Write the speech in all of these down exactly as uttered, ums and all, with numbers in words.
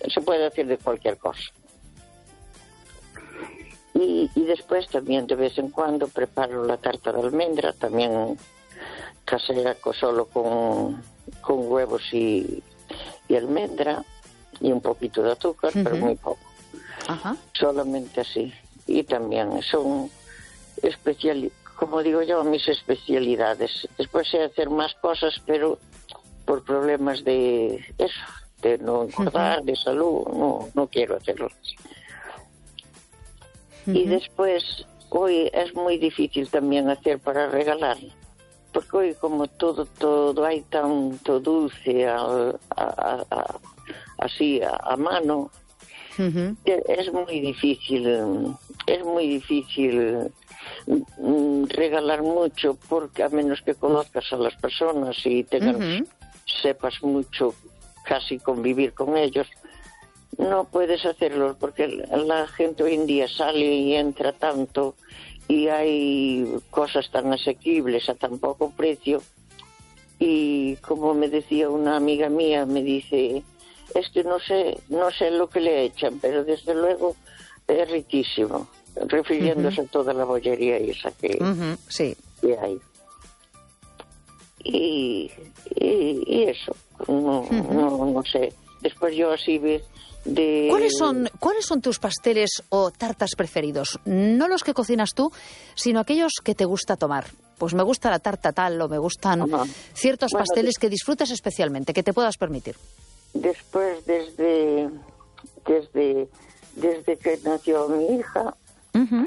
se puede hacer de cualquier cosa. Y, y después también de vez en cuando preparo la tarta de almendra, también casera, solo con, con huevos y, y almendra y un poquito de azúcar, uh-huh. pero muy poco. Ajá. Solamente así. Y también son especial, como digo yo, mis especialidades. Después sé hacer más cosas, pero por problemas de eso, de no engordar, uh-huh. de salud, no, no quiero hacerlo. Uh-huh. Y después, hoy es muy difícil también hacer para regalar, porque hoy como todo, todo hay tanto dulce a, a, a, a, así a, a mano, uh-huh. que es muy difícil, es muy difícil regalar mucho, porque a menos que conozcas a las personas y tengas, uh-huh. sepas mucho, casi convivir con ellos, no puedes hacerlo, porque la gente hoy en día sale y entra tanto y hay cosas tan asequibles a tan poco precio. Y como me decía una amiga mía, me dice, este no sé, no sé lo que le echan, pero desde luego es riquísimo, refiriéndose uh-huh. a toda la bollería esa que, uh-huh. sí. que hay. Y, y, y eso, no, uh-huh. no, no sé. Después yo así ve de... ¿Cuáles son, ¿Cuáles son tus pasteles o tartas preferidos? No los que cocinas tú, sino aquellos que te gusta tomar. Pues me gusta la tarta tal o me gustan uh-huh. ciertos bueno, pasteles que disfrutas especialmente, que te puedas permitir. Después, desde, desde, desde que nació mi hija, uh-huh.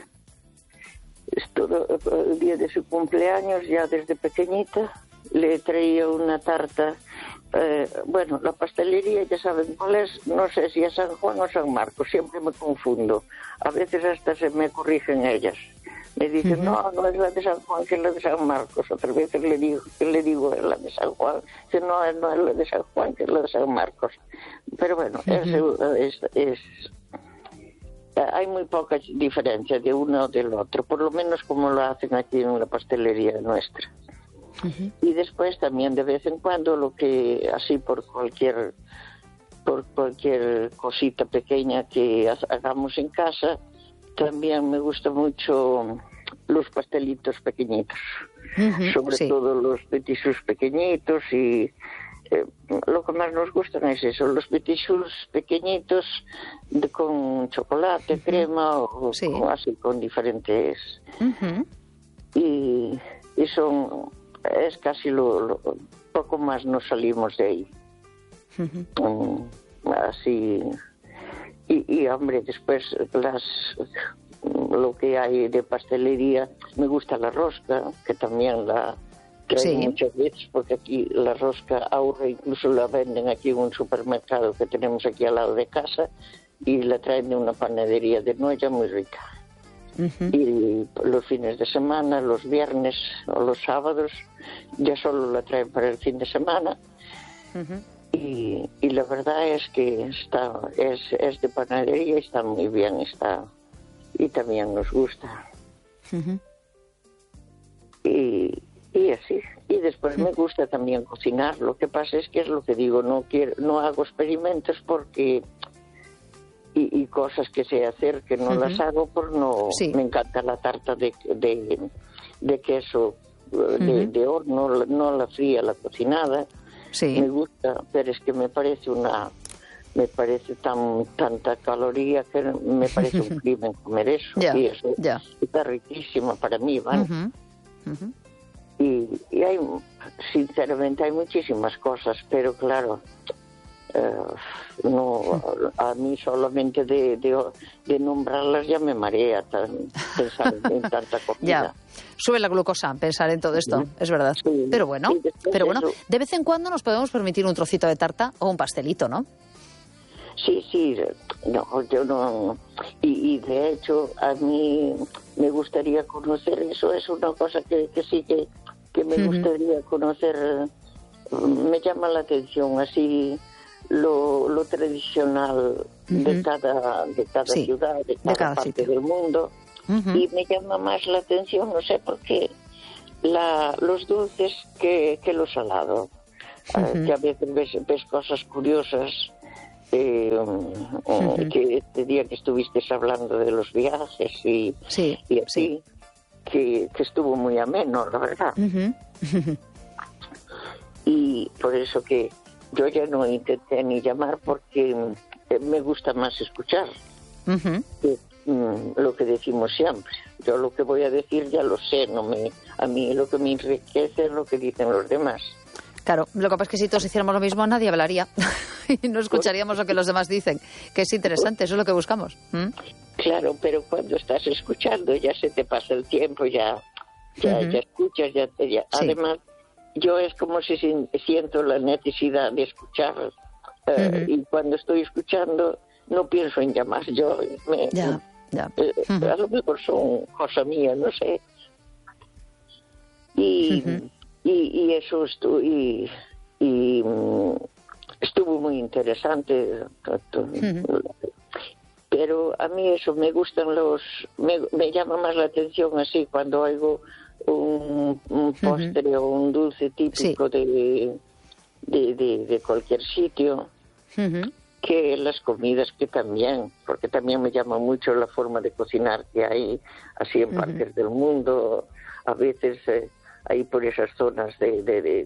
todo, el día de su cumpleaños, ya desde pequeñita, le traía una tarta. Eh, bueno, la pastelería ya saben cuál es, no sé si es San Juan o San Marcos, siempre me confundo. A veces hasta se me corrigen ellas. Me dicen, uh-huh. no, no es la de San Juan, que es la de San Marcos. Otras veces le digo, le digo es la de San Juan. Dice, no, no es la de San Juan, que es la de San Marcos. Pero bueno, uh-huh. es, es, es, hay muy poca diferencia de uno o del otro, por lo menos como lo hacen aquí en la pastelería nuestra. Uh-huh. Y después también de vez en cuando lo que así por cualquier por cualquier cosita pequeña que hagamos en casa, también me gusta mucho los pastelitos pequeñitos, uh-huh, sobre sí. todo los petit choux pequeñitos y eh, lo que más nos gustan es eso, los petit choux pequeñitos de, con chocolate, uh-huh. crema o sí. con, así con diferentes uh-huh. y, y son es casi lo, lo poco más nos salimos de ahí. Uh-huh. Um, así y, y hombre, después las lo que hay de pastelería, me gusta la rosca, que también la traen sí. muchas veces, porque aquí la rosca ahora incluso la venden aquí en un supermercado que tenemos aquí al lado de casa y la traen de una panadería de Noya muy rica. Uh-huh. Y los fines de semana, los viernes o los sábados, ya solo la traen para el fin de semana. Uh-huh. y, y la verdad es que está es, es de panadería y está muy bien, está y también nos gusta. Uh-huh. y, y así y después uh-huh. me gusta también cocinar. Lo que pasa es que es lo que digo, no quiero no hago experimentos porque Y, y cosas que sé hacer que no uh-huh. las hago por no sí. me encanta la tarta de, de, de queso uh-huh. de, de horno, no la fría, la cocinada sí. me gusta, pero es que me parece una me parece tan tanta caloría que me parece un crimen comer eso yeah. y eso yeah. está riquísimo para mí, ¿vale? Uh-huh. Uh-huh. y, y hay sinceramente hay muchísimas cosas, pero claro Uh, no, a mí solamente de, de, de nombrarlas ya me marea tan, pensar en tanta comida. Ya, sube la glucosa pensar en todo esto, es verdad. Sí. Pero bueno, sí, pero bueno, eso. De vez en cuando nos podemos permitir un trocito de tarta o un pastelito, ¿no? Sí, sí, no, yo no. Y, y de hecho, a mí me gustaría conocer eso, es una cosa que, que sí que, que me uh-huh. gustaría conocer, me llama la atención, así. Lo, lo tradicional uh-huh. de cada de cada sí, ciudad, de cada, de cada parte sitio. Del mundo uh-huh. y me llama más la atención, no sé por qué, la, los dulces que, que lo salado, uh-huh. uh, que a veces ves, ves cosas curiosas eh, uh-huh. que este día que estuviste hablando de los viajes y, sí, y así, sí. que, que estuvo muy ameno, la verdad. Uh-huh. Uh-huh. Y por eso que yo ya no intenté ni llamar porque me gusta más escuchar uh-huh. que, mm, lo que decimos siempre. Yo lo que voy a decir ya lo sé, no me, a mí lo que me enriquece es lo que dicen los demás. Claro, lo que pasa es que si todos hiciéramos lo mismo nadie hablaría y no escucharíamos lo que los demás dicen, que es interesante, eso es lo que buscamos. ¿Mm? Claro, pero cuando estás escuchando ya se te pasa el tiempo, ya, ya, uh-huh. ya escuchas, ya, te, ya. Sí. Además, yo es como si siento la necesidad de escuchar eh, uh-huh. y cuando estoy escuchando no pienso en llamar, yo me, ya, ya. Eh, uh-huh. a lo mejor son cosa mía, no sé. Y... Uh-huh. Y, y eso estuvo, y, y um, estuvo muy interesante. Uh-huh. Pero a mí eso, me gustan los... Me, me llama más la atención así cuando oigo un, un postre uh-huh. o un dulce típico sí. de, de, de, de cualquier sitio, uh-huh. que las comidas que también, porque también me llama mucho la forma de cocinar que hay así en uh-huh. partes del mundo. A veces... Eh, ahí por esas zonas de, de, de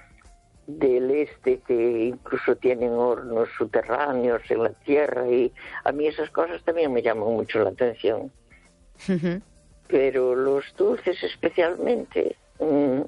del este que incluso tienen hornos subterráneos en la tierra y a mí esas cosas también me llaman mucho la atención. Uh-huh. Pero los dulces especialmente, mmm,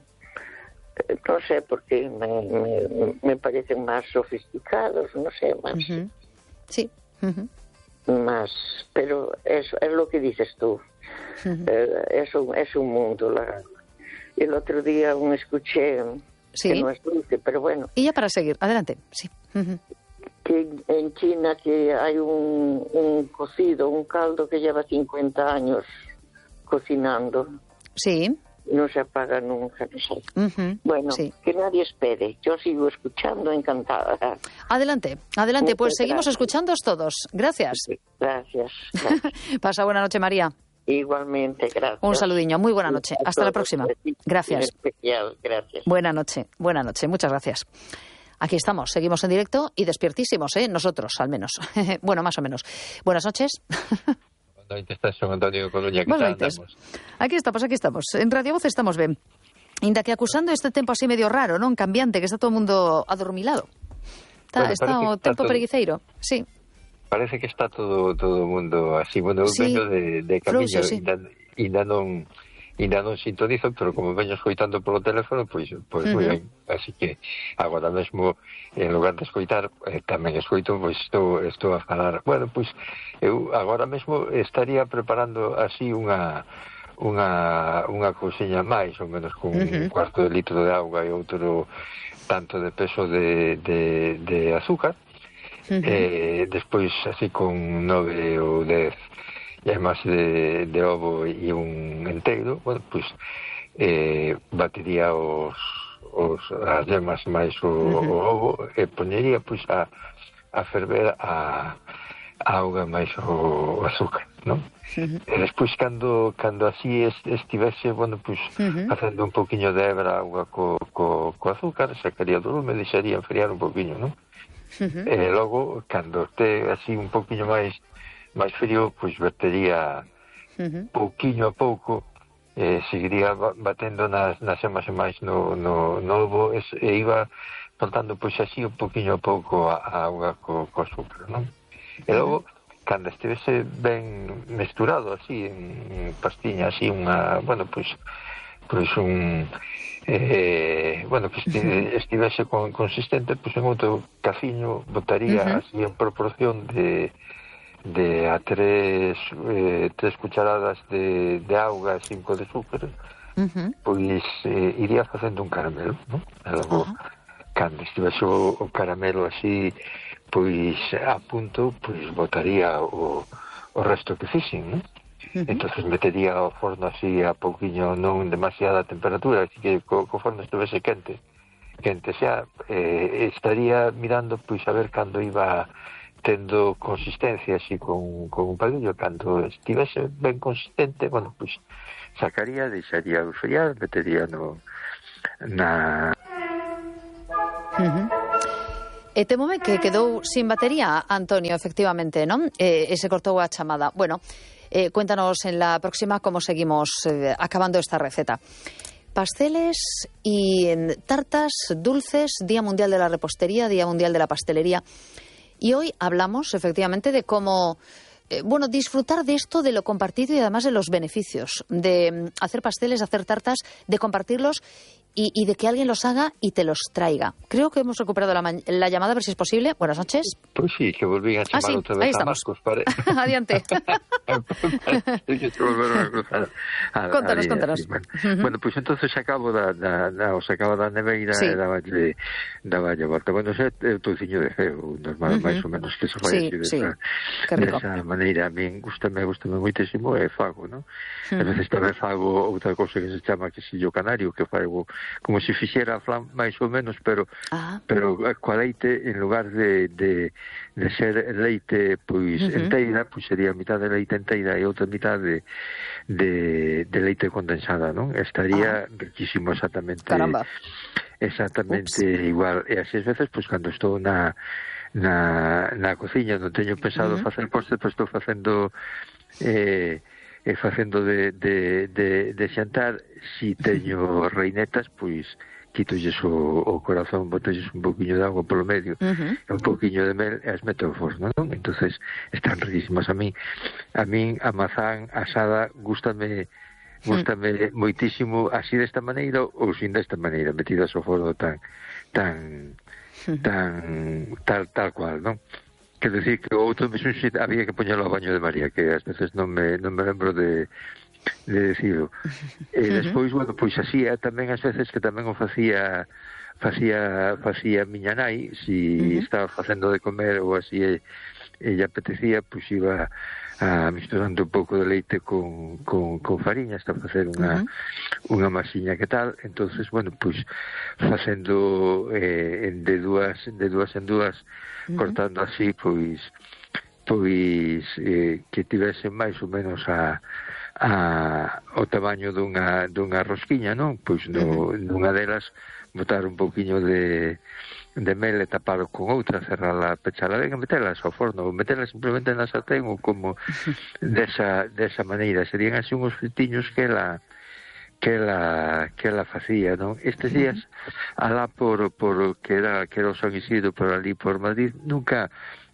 no sé, porque me, me, me parecen más sofisticados, no sé, más... Uh-huh. Sí. Uh-huh. Más, pero es, es lo que dices tú. Uh-huh. Eh, es, un, es un mundo, la... El otro día un escuché, sí. que no es dulce, pero bueno. Y ya para seguir, adelante, sí. Uh-huh. Que en China que hay un, un cocido, un caldo que lleva cincuenta años cocinando. Sí. No se apaga nunca, no sé. Uh-huh. Bueno, sí. que nadie espere. Yo sigo escuchando, encantada. Adelante, adelante, Muchas pues seguimos gracias. Escuchándoos todos. Gracias. Gracias. gracias. Pasa buena noche, María. Igualmente, gracias. Un saludiño, muy buena noche. A Hasta la todos. próxima. Gracias. Especial, gracias. Buena noche, buena noche, muchas gracias. Aquí estamos, seguimos en directo y despiertísimos, ¿eh? Nosotros, al menos. Bueno, más o menos. Buenas noches. Buenas noches, Son Antonio Coruña, que andamos. Aquí estamos, aquí estamos. En Radio Voz estamos ben. Inda que acusando este tempo así medio raro, non? Cambiante, que está todo o mundo adormilado. Está, bueno, está o tempo todo... preguiceiro, sí. Parece que está todo todo o mundo así, bueno, eu sí. veño de, de camiño Fluxo, sí. e ainda non ainda non sintonizo, pero como veño escoitando polo teléfono, pois pois uh-huh. moi ben, así que agora mesmo en lugar de escoitar, eh, tamén escoito, pois estou estou a falar. Bueno, pois eu agora mesmo estaría preparando así unha unha unha cousiña máis ou menos con uh-huh. un cuarto de litro de auga e outro tanto de peso de de de azúcar. Uh-huh. Eh, despois así con nove ou dez yemas de, de ovo e un enteiro, bueno, pois eh, batería os, os as yemas máis o, uh-huh. o ovo e poñería pois a, a ferver a, a auga máis o, o azúcar, non? Uh-huh. E despois cando cando así estivese, bueno, pois uh-huh. facendo un poquinho de hebra auga co, co, co azúcar, sacaría do lume, deixaría enfriar un poquinho, non? Uh-huh. E logo, cando este así un poquinho máis máis frío, pois vertería uh-huh. pouquiño a pouco, eh, seguiría batendo nas, nas emas e máis no, no, no ovo, e, e iba soltando pois así un poquinho a pouco a, a auga co, co azúcar, non? E logo, uh-huh. cando estivese ben mesturado así, en pastiña, así unha, bueno, pois pois un eh, bueno, que estivese con, consistente, pois en outro caciño botaría uh-huh. así en proporción de de a tres eh, tres cucharadas de, de auga e cinco de azúcar, uh-huh. pois eh, iría facendo un caramelo, non? E logo, uh-huh. cando estivese o, o caramelo así pois a punto, pois botaría o, o resto que fixen, non? Uh-huh. Entonces metería o forno así a pouquiño, non demasiada temperatura, así que co, co forno estivese quente, quente xa, eh, estaría mirando pois a ver cando iba tendo consistencia así con, con un palillo, cando estivese ben consistente, bueno, pois sacaría, deixaría enfriar, metería no na... Uh-huh. E temome que quedou sin batería, Antonio, efectivamente, non? E, e se cortou a chamada. Bueno, eh, cuéntanos en la próxima cómo seguimos eh, acabando esta receta. Pasteles y tartas dulces, Día Mundial de la Repostería, Día Mundial de la Pastelería. Y hoy hablamos, efectivamente, de cómo... Eh, bueno, disfrutar de esto, de lo compartido y además de los beneficios, de hacer pasteles, de hacer tartas, de compartirlos y, y de que alguien los haga y te los traiga. Creo que hemos recuperado la, la llamada, a ver si es posible. Buenas noches. Pues sí, que volví a llamar ah, sí, otra vez a Marcos. Para... Adiante. Contanos, contanos. Bueno, uh-huh. bueno, pues entonces acabo da, da, da, os acabo da neveira sí. e davalle, davalle volta. Bueno, xa é o touciño de feo, normal, uh-huh. máis ou menos que se fai sí, así desa, sí. desa maneira. A mí gustame, gustame moitísimo e fago, non? Uh-huh. A veces tamén fago outra cousa que se chama quesillo canario, que fago como se fixera flan máis ou menos, pero ah. pero coa leite, en lugar de, de, de ser leite pois uh-huh. enteira, pois sería mitad de leite enteira e outra mitad de, de, de leite condensada, non? Estaría ah. riquísimo exactamente. Caramba. Exactamente Ups. igual. E así veces, pois cando estou na na, na cociña, non teño pensado uh-huh. facer postre, pois estou facendo eh e facendo de, de, de, de xantar, si teño reinetas, pois quitolles o, o corazón, botolles un poquinho de agua polo medio, uh-huh. e un poquinho de mel, e as meto ao forno, non? Entonces están riquísimas. A mí, a mí a mazán asada gústame, gústame uh-huh. moitísimo, así desta maneira ou sin desta maneira, metidas ao forno tan, tan, uh-huh. tan, tal, tal cual, non? Quer decir que o outro mesmo había que poñelo ao baño de María, que ás veces non me, non me lembro de, de decirlo. E despois, bueno, pois así tamén ás veces que tamén o facía facía facía miña nai, si uh-huh. estaba facendo de comer ou así e, e lle apetecía, pois iba a misturando un pouco de leite con, con, con fariña hasta facer unha uh-huh. unha masiña que tal. Entonces, bueno, pois facendo eh, de dúas de dúas en dúas uh-huh. cortando así, pois pois eh, que tivese máis ou menos a, a o tamaño dunha dunha rosquiña, non? Pois no, uh-huh. nunha delas botar un pouquiño de de mel e tapalo con outra, cerrala, pechala ben e metelas ao forno, ou metelas simplemente na sartén ou como desa, desa maneira. Serían así uns fritiños que la que la que la facía, non? Estes días alá por por que era que era o San Isidro, por ali por Madrid, nunca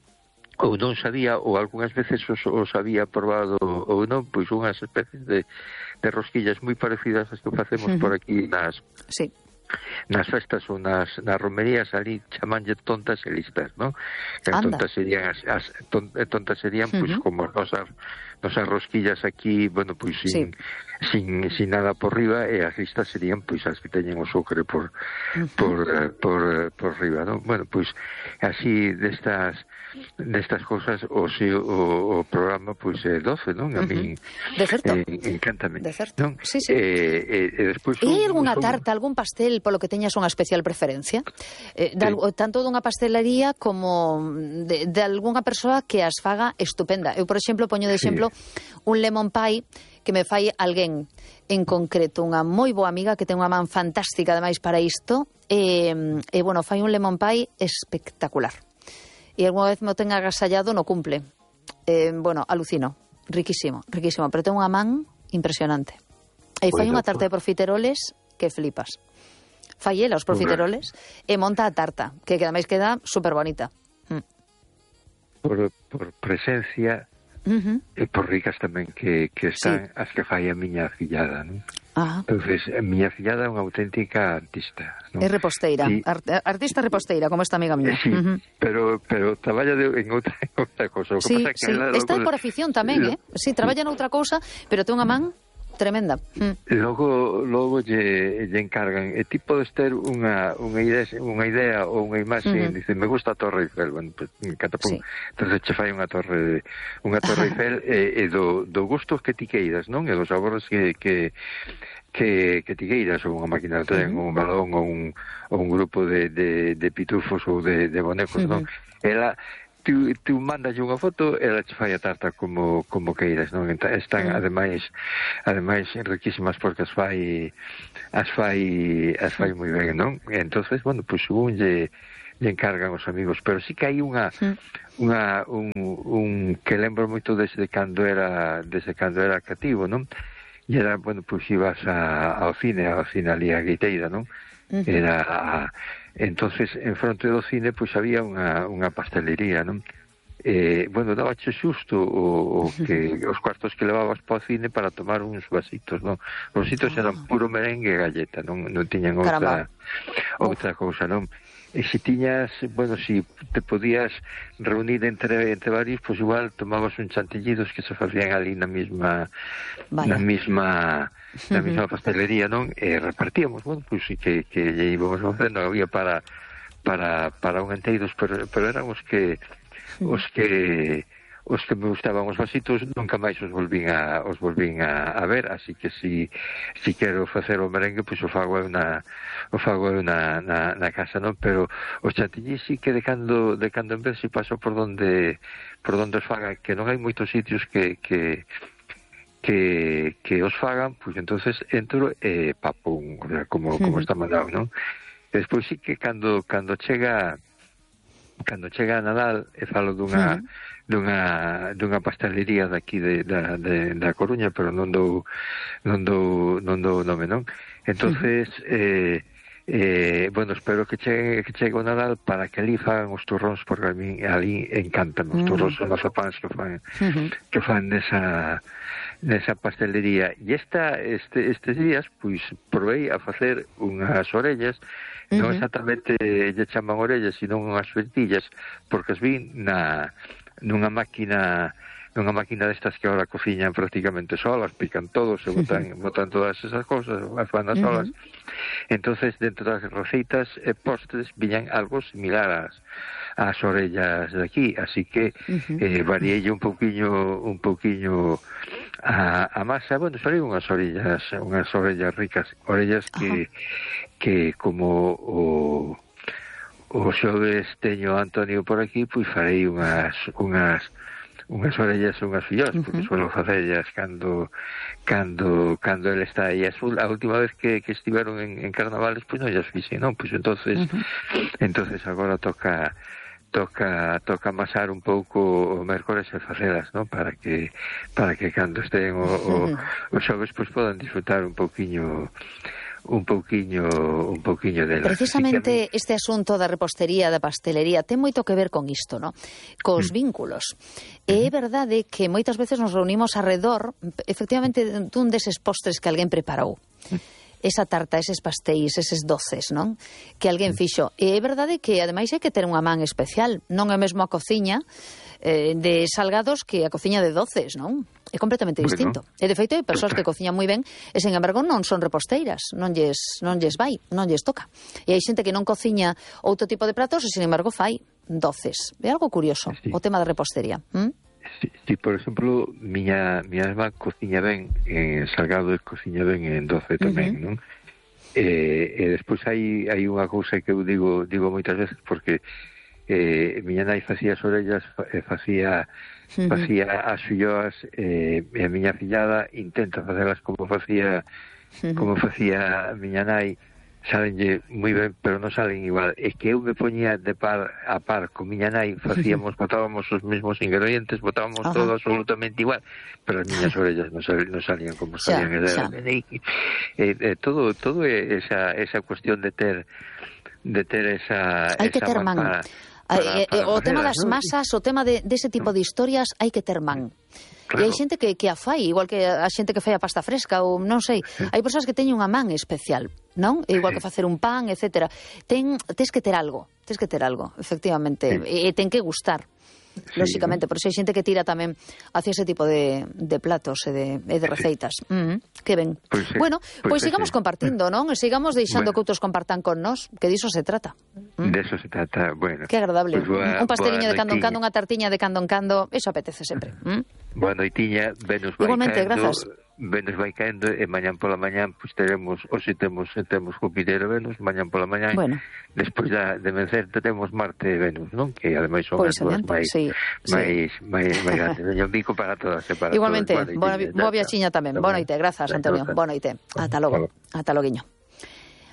ou non sabía, ou algunhas veces os, os había probado ou non, pois unhas especies de, de rosquillas moi parecidas ás que facemos uh-huh. por aquí nas sí. nas festas ou nas, nas romerías, ali chamanlle tontas e listas, non? Que as tontas serían as, as tontas serían pois uh-huh. como as nosas, nosas rosquillas aquí, bueno, pois sin, sí. sin, sin nada por riba, e as listas serían pois as que teñen o sucre por uh-huh. por, por, por riba, non? Bueno, pois así destas destas cousas o, si, o, o programa pois é doce, non? A min uh-huh. de certo. Eh, encántame, de certo. Non? Sí, sí. Eh, eh, eh, despois e hai algunha tarta, algún pastel polo que teñas unha especial preferencia? Eh, de, sí. Tanto dunha pastelería como de, de algunha persoa que as faga estupenda. Eu, por exemplo, poño de exemplo sí. un lemon pie que me fai alguén en concreto, unha moi boa amiga que ten unha man fantástica ademais para isto, e, e bueno, fai un lemon pie espectacular. E alguna vez me o ten agasallado no cumple. Eh, bueno, alucino. Riquísimo, riquísimo. Pero ten unha man impresionante. E fai unha tarta de profiteroles que flipas. Fai ela os profiteroles e monta a tarta, que ademais queda super bonita. Mm. Por, por presencia uh-huh. e por ricas tamén que, que están sí. as que fai a miña fillada, non? Ah. Entonces, a miña fillada é unha auténtica artista, non? É reposteira, sí. Art, artista reposteira, como esta amiga miña. Sí, uh-huh. pero pero traballa de, en outra, en outra cosa. Sí, que sí. Que está logo, por afición tamén, lo, eh? Sí, traballa noutra cousa, pero ten unha man tremenda. Mm. Logo logo lle, lle encargan, e ti podes ter unha unha idea, unha idea ou unha imaxe, uh-huh. dice, me gusta a Torre Eiffel, bueno, pues, catapum. Sí. Entonces che fai unha torre unha Torre Eiffel e, e do, do gusto que ti queiras, non? E dos sabores que que que, que ti queiras, ou unha máquina de tren, uh-huh. un balón, ou un, ou un grupo de, de, de pitufos ou de, de bonecos, uh-huh. non? Ela Tú, tú mandalle unha foto e ela che fai a tarta como, como queiras, non? Están, mm. ademais, ademais riquísimas porque as fai as fai as fai moi ben, non? E entonces, bueno, pois pues, según lle lle encargan os amigos, pero sí que hai unha mm. unha un, un que lembro moito desde cando era desde cando era cativo, non? E era, bueno, pois ibas a, ao cine, ao cine ali a Guiteira, non? Uh-huh. Era entonces en fronte do cine pois había unha unha pastelería, non? Eh, bueno, dabache xusto o, o que os cuartos que levabas para o cine para tomar uns vasitos, non? Os vasitos ah. eran puro merengue e galleta, non non tiñan outra outra cousa, non? E se tiñas, bueno, si te podías reunir entre entre varios, pois igual tomabas un chantillidos que se facían ali na mesma Vaya. na mesma na mesma pastelería, non? E repartíamos, bueno, pois que que lle íbamos facendo, había para para para un enteiros, pero pero eran os que os que os que me gustaban os vasitos nunca máis os volvín a os volvín a, a ver, así que si si quero facer o merengue, pois o fago eu na o fago eu na, na, na casa, non? Pero os chantillis sí que de cando de cando en vez si paso por donde por donde os faga, que non hai moitos sitios que que que que os fagan, pois entonces entro e eh, papum, o sea, como como está mandado, non? Despois sí que cando cando chega cando chega a Nadal e falo dunha uh-huh. dunha dunha pastelería daqui de, da, de, da Coruña, pero non dou non dou non dou nome, non? Entonces uh-huh. eh, eh, bueno, espero que chegue que chegue o Nadal para que ali fagan os turróns, porque a mí ali encantan os uh-huh. turróns e mazapáns que fan uh-huh. que fan nesa nesa pastelería. E esta este estes días pois provei a facer unhas orellas. Uh-huh. Non exactamente lle chaman orellas, sino unhas frentillas, porque as vi na nunha máquina nunha máquina destas que agora cociñan prácticamente solas, pican todos, se botan, uh-huh. botan todas esas cousas, as fan as solas. Uh-huh. Entonces, dentro das receitas e postres viñan algo similar ás as orellas de aquí, así que uh-huh. eh, variei un pouquiño un pouquiño a, a masa. Bueno, son unhas orellas unhas orellas ricas, orellas que uh-huh. que como o o xoves teño Antonio por aquí, pois farei unhas unhas unhas orellas e unhas filloas, porque uh-huh. suelo facellas cando cando cando ele está aí. A última vez que, que estiveron en, en carnavales, pois non llas fixe, non? Pois entonces uh-huh. entonces agora toca toca toca amasar un pouco o mércores e facelas, non? Para que para que cando estén o, o, os xoves pois podan disfrutar un pouquiño un pouquiño un pouquiño dela. Precisamente mí... este asunto da repostería, da pastelería, ten moito que ver con isto, non? Cos mm. vínculos. E é verdade que moitas veces nos reunimos arredor, efectivamente, dun deses postres que alguén preparou. Esa tarta, eses pastéis, eses doces, non? Que alguén fixo. E é verdade que, ademais, hai que ter unha man especial. Non é mesmo a cociña eh, de salgados que a cociña de doces, non? É completamente bueno. distinto. E, de feito, hai persoas que cociñan moi ben e, sen embargo, non son reposteiras. Non lles, non lles vai, non lles toca. E hai xente que non cociña outro tipo de pratos e, sin embargo, fai doces. É algo curioso, sí. o tema da repostería. ¿Mm? Si, sí, por exemplo, miña, miña irmá cociña ben en salgado e cociña ben en doce tamén, uh-huh. non? E, e despois hai, hai unha cousa que eu digo digo moitas veces, porque eh, miña nai facía as orellas e facía uh-huh. facía as filloas e, e a miña fillada intenta facelas como facía uh-huh. como facía a miña nai. Salenlle moi ben, pero non salen igual. É que eu me poñía de par a par con miña nai, facíamos, botábamos os mesmos ingredientes, botábamos Ajá. todo absolutamente igual, pero as miñas orellas non, sal, non salían como salían. Xa, xa. E, e, todo todo é esa esa cuestión de ter de ter esa hai que esa ter man. Para, para, para o tema das masas, o tema de dese tipo de historias, hai que ter man. Claro. E hai xente que, que a fai, igual que a xente que fai a pasta fresca, ou non sei, hai persoas que teñen unha man especial, non? Igual que facer un pan, etcétera. Ten, tes que ter algo, tes que ter algo, efectivamente, sí. e, e ten que gustar, sí, lóxicamente, ¿no? Por iso hai xente que tira tamén hacia ese tipo de, de platos e de, e de receitas. Sí. Mm, que ben. Pues sí, bueno, pois pues sigamos sí. compartindo, non? E sigamos deixando bueno. que outros compartan con nós, que diso se trata. Mm. De eso se trata, bueno. Que agradable. Pues boa, un pasteliño de cando en cando, unha tartiña de cando en cando, eso apetece sempre. Mm? Boa noitiña, Venus vai Igualmente, caendo, grazas. Venus vai caendo e mañán pola mañán pois pues, teremos, hoxe temos temos Júpiter e Venus, mañán pola mañán, bueno. despois da, de vencer temos Marte e Venus, non? Que ademais son pues, as dúas máis sí, máis sí. máis máis grandes. Un bico para todas, e para Igualmente, todas. boa viaxiña tamén. Boa noite, grazas, Antonio. Boa noite. Ata logo. Ata loguiño.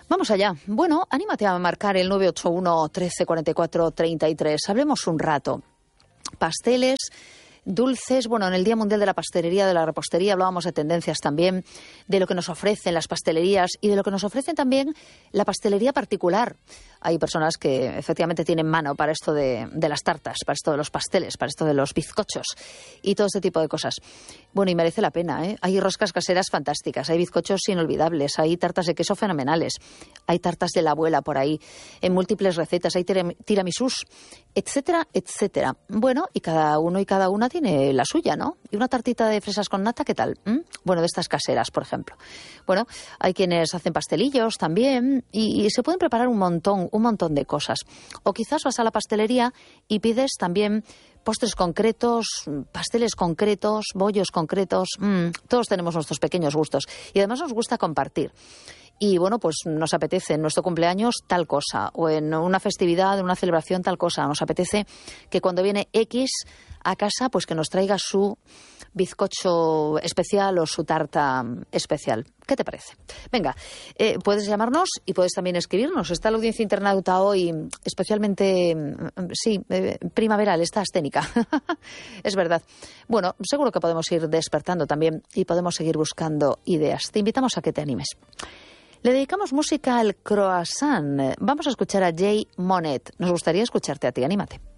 Vamos allá. Bueno, anímate a marcar el nueve ocho uno, trece, cuarenta y cuatro, treinta y tres. Hablemos un rato. Pasteles, dulces. Bueno, en el Día Mundial de la Pastelería, de la Repostería, hablábamos de tendencias también, de lo que nos ofrecen las pastelerías y de lo que nos ofrecen también la pastelería particular. Hay personas que efectivamente tienen mano para esto de, de las tartas, para esto de los pasteles, para esto de los bizcochos y todo este tipo de cosas. Bueno, y merece la pena, ¿eh? Hay roscas caseras fantásticas, hay bizcochos inolvidables, hay tartas de queso fenomenales, hay tartas de la abuela por ahí, en múltiples recetas, hay tiramisús, etcétera, etcétera. Bueno, y cada uno y cada una tiene la suya, ¿no? Y una tartita de fresas con nata, ¿qué tal? ¿Mm? Bueno, de estas caseras, por ejemplo. Bueno, hay quienes hacen pastelillos también y, y se pueden preparar un montón, un montón de cosas. O quizás vas a la pastelería y pides también postres concretos, pasteles concretos, bollos concretos. Mmm, todos tenemos nuestros pequeños gustos y además nos gusta compartir. Y bueno, pues nos apetece en nuestro cumpleaños tal cosa, o en una festividad, en una celebración tal cosa. Nos apetece que cuando viene X a casa, pues que nos traiga su bizcocho especial o su tarta especial. ¿Qué te parece? Venga, eh, puedes llamarnos y puedes también escribirnos. Está la audiencia internauta hoy especialmente, sí, eh, primaveral, está asténica. Es verdad. Bueno, seguro que podemos ir despertando también y podemos seguir buscando ideas. Te invitamos a que te animes. Le dedicamos música al croissant. Vamos a escuchar a Jay Monet. Nos gustaría escucharte a ti. Anímate.